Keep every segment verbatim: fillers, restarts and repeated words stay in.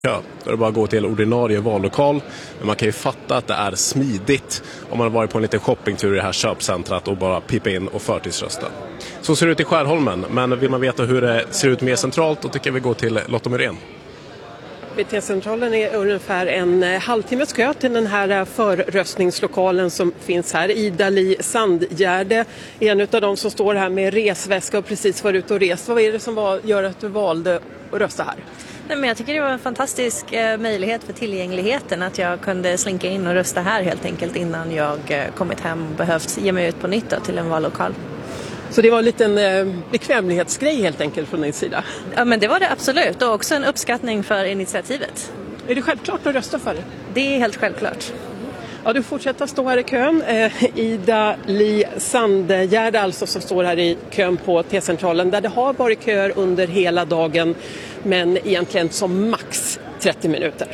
Ja, då är det bara att gå till ordinarie vallokal. Men man kan ju fatta att det är smidigt om man har varit på en liten shoppingtur i det här köpcentrat och bara pipa in och förtidsrösta. Så ser det ut i Skärholmen, men vill man veta hur det ser ut mer centralt, då tycker jag vi går till Lotta Myrén. Vid T-centralen är ungefär en halvtimmes kö till den här förröstningslokalen som finns här. Ida-Li Sandgärde är en av de som står här med resväska och precis var ute och rest. Vad är det som var, gör att du valde att rösta här? Nej, men jag tycker det var en fantastisk eh, möjlighet för tillgängligheten att jag kunde slinka in och rösta här helt enkelt innan jag eh, kommit hem och behövt ge mig ut på nytt då, till en vallokal. Så det var en liten eh, bekvämlighetsgrej helt enkelt från din sida? Ja, men det var det absolut, och också en uppskattning för initiativet. Är det självklart att rösta för det? Det är helt självklart. Ja, du fortsätter stå här i kön. Eh, Ida-Li Sandgärde alltså som står här i kön på T-centralen där det har varit köer under hela dagen, men egentligen som max trettio minuter.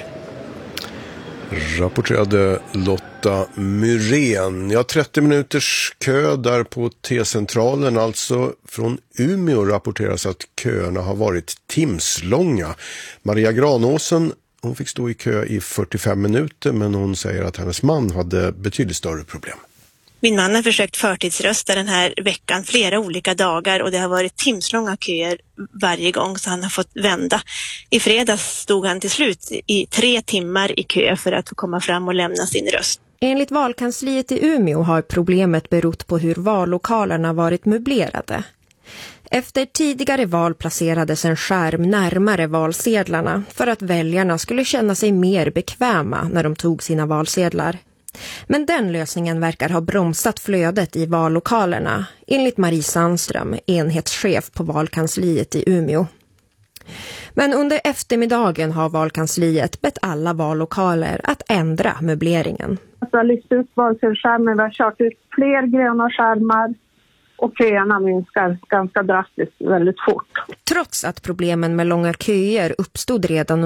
Rapporterade Lotta Myrén. Ja, trettio minuters kö där på T-centralen. Alltså från Umeå rapporteras att köerna har varit timslånga. Maria Granåsen, hon fick stå i kö i fyrtiofem minuter, men hon säger att hennes man hade betydligt större problem. Min man har försökt förtidsrösta den här veckan flera olika dagar och det har varit timslånga köer varje gång, så han har fått vända. I fredags stod han till slut i tre timmar i kö för att få komma fram och lämna sin röst. Enligt valkansliet i Umeå har problemet berott på hur vallokalerna varit möblerade. Efter tidigare val placerades en skärm närmare valsedlarna för att väljarna skulle känna sig mer bekväma när de tog sina valsedlar. Men den lösningen verkar ha bromsat flödet i vallokalerna, enligt Marie Sandström, enhetschef på valkansliet i Umeå. Men under eftermiddagen har valkansliet bett alla vallokaler att ändra möbleringen. Vi har lyft ut valsedelsskärmen, vi har kört ut fler gröna skärmar och köerna minskar ganska drastiskt väldigt fort. Trots att problemen med långa köer uppstod redan